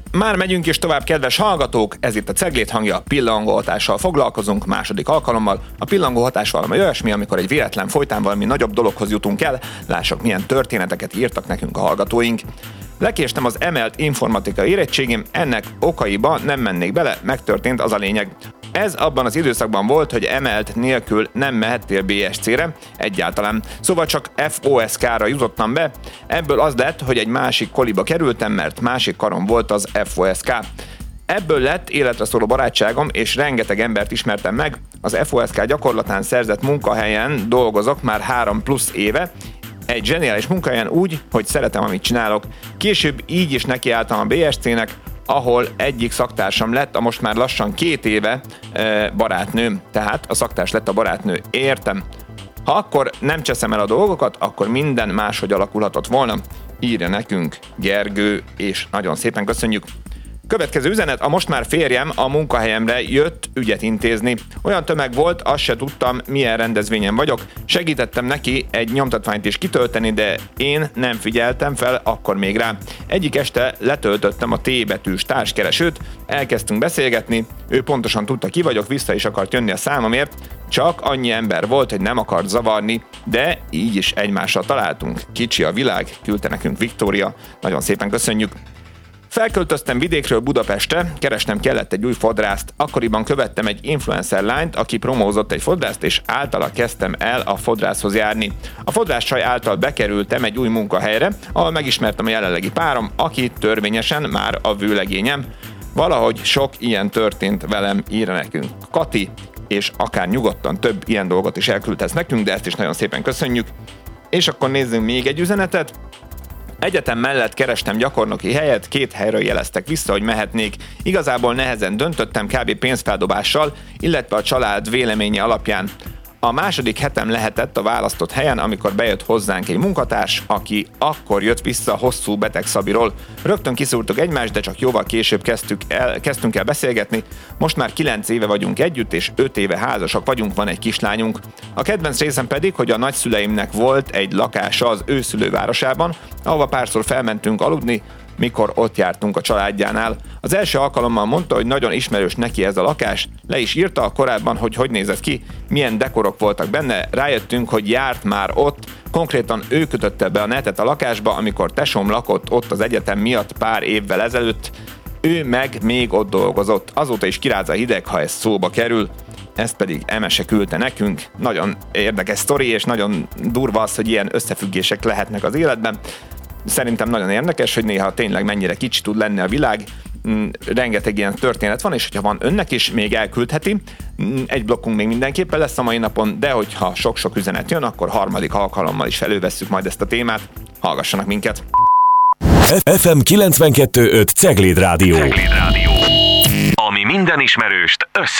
Már megyünk is tovább, kedves hallgatók, ez itt a Ceglét hangja, pillangóhatással foglalkozunk második alkalommal. A pillangóhatás valami olyasmi, amikor egy véletlen folytán valami nagyobb dologhoz jutunk el, lássuk milyen történeteket írtak nekünk a hallgatóink. Lekéstem az emelt informatika érettségim, ennek okaiba nem mennék bele, megtörtént az a lényeg. Ez abban az időszakban volt, hogy emelt nélkül nem mehettél BSC-re, egyáltalán. Szóval csak FOSK-ra jutottam be, ebből az lett, hogy egy másik koliba kerültem, mert másik karon volt az FOSK. Ebből lett életre szóló barátságom, és rengeteg embert ismertem meg. Az FOSK gyakorlatán szerzett munkahelyen dolgozok már 3+ éve, egy zseniális munkahelyen úgy, hogy szeretem, amit csinálok. Később így is nekiálltam a BSC-nek, ahol egyik szaktársam lett a most már lassan 2 éve barátnőm. Tehát a szaktárs lett a barátnő. Értem. Ha akkor nem cseszem el a dolgokat, akkor minden máshogy alakulhatott volna. Írja nekünk Gergő, és nagyon szépen köszönjük. Következő üzenet, a most már férjem a munkahelyemre jött ügyet intézni. Olyan tömeg volt, azt se tudtam, milyen rendezvényen vagyok. Segítettem neki egy nyomtatványt is kitölteni, de én nem figyeltem fel akkor még rá. Egyik este letöltöttem a T betűs társkeresőt, elkezdtünk beszélgetni, ő pontosan tudta ki vagyok, vissza is akart jönni a számomért, csak annyi ember volt, hogy nem akart zavarni, de így is egymással találtunk. Kicsi a világ, küldte nekünk Viktória, nagyon szépen köszönjük. Felköltöztem vidékről Budapestre, keresnem kellett egy új fodrászt. Akkoriban követtem egy influencer lányt, aki promózott egy fodrászt, és általa kezdtem el a fodrászhoz járni. A fodrászcsaj által bekerültem egy új munkahelyre, ahol megismertem a jelenlegi párom, aki törvényesen már a vőlegényem. Valahogy sok ilyen történt velem, írja nekünk Kati, és akár nyugodtan több ilyen dolgot is elküldhetsz nekünk, de ezt is nagyon szépen köszönjük. És akkor nézzünk még egy üzenetet. Egyetem mellett kerestem gyakornoki helyet, 2 helyről jeleztek vissza, hogy mehetnék. Igazából nehezen döntöttem, kb. Pénzfeldobással, illetve a család véleménye alapján. A második hetem lehetett a választott helyen, amikor bejött hozzánk egy munkatárs, aki akkor jött vissza hosszú betegszabiról. Rögtön kiszúrtuk egymást, de csak jóval később kezdtünk el beszélgetni. Most már 9 éve vagyunk együtt, és 5 éve házasak vagyunk, van egy kislányunk. A kedvenc részem pedig, hogy a nagyszüleimnek volt egy lakása az ő szülővárosában, ahova párszor felmentünk aludni, mikor ott jártunk a családjánál. Az első alkalommal mondta, hogy nagyon ismerős neki ez a lakás, le is írta korábban, hogy nézett ki, milyen dekorok voltak benne, rájöttünk, hogy járt már ott, konkrétan ő kötötte be a netet a lakásba, amikor tesóm lakott ott az egyetem miatt pár évvel ezelőtt, ő meg még ott dolgozott, azóta is kiráz a hideg, ha ez szóba kerül. Ezt pedig Emese küldte nekünk, nagyon érdekes sztori, és nagyon durva az, hogy ilyen összefüggések lehetnek az életben. Szerintem nagyon érdekes, hogy néha tényleg mennyire kicsi tud lenni a világ, rengeteg ilyen történet van, és hogyha van önnek is, még elküldheti. Egy blokkunk még mindenképpen lesz a mai napon, de hogyha sok-sok üzenet jön, akkor harmadik alkalommal is elővesszük majd ezt a témát. Hallgassanak minket! FM 92.5 Cegléd Rádió. Ami minden ismerőst össze